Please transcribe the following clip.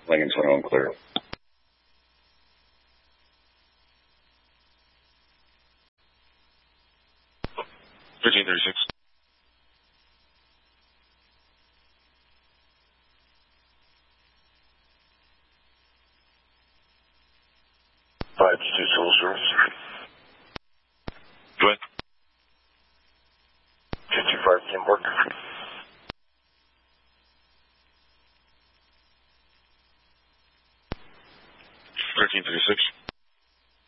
Lincoln 21 clear. 1336. Five to two civil service. Go ahead. 225 Tim Borg. 1336.